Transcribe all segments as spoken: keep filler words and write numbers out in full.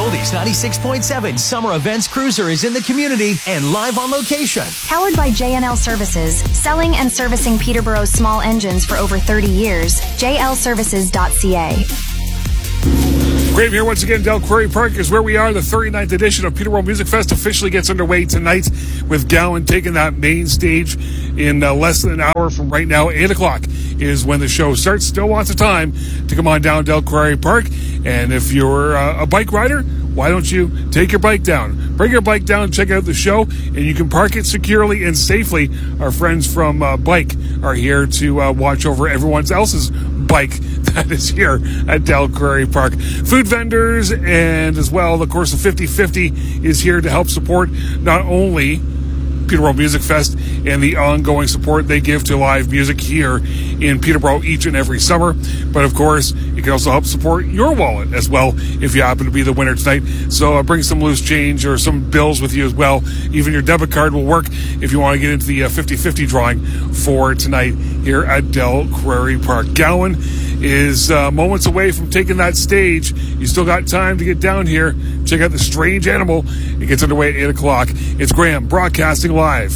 Oldies ninety-six point seven Summer Events Cruiser is in the community and live on location. Powered by J N L Services, selling and servicing Peterborough's small engines for over thirty years. J L services dot C A. Great here once again. Del Quarry Park is where we are. The thirty-ninth edition of Peterborough Music Fest officially gets underway tonight with Gowan taking that main stage in uh, less than an hour from right now. eight o'clock is when the show starts. Still lots of time to come on down Del Quarry Park. And if you're uh, a bike rider, why don't you take your bike down? Bring your bike down, check out the show, and you can park it securely and safely. Our friends from uh, Bike are here to uh, watch over everyone else's bike that is here at Del Quarry Park. Food vendors and as well, of course, the fifty fifty is here to help support not only Peterborough Music Fest and the ongoing support they give to live music here in Peterborough each and every summer. But of course, it can also help support your wallet as well if you happen to be the winner tonight. So uh, bring some loose change or some bills with you as well. Even your debit card will work if you want to get into the uh, fifty fifty drawing for tonight here at Del Quarry Park. Gowan is uh, moments away from taking that stage. You still got time to get down here. Check out the Strange Animal. It gets underway at eight o'clock. It's Graham broadcasting live.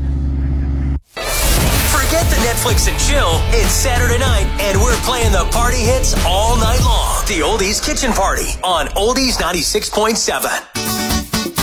Forget the Netflix and chill. It's Saturday night, and we're playing the party hits all night long. The Oldies Kitchen Party on Oldies ninety-six point seven.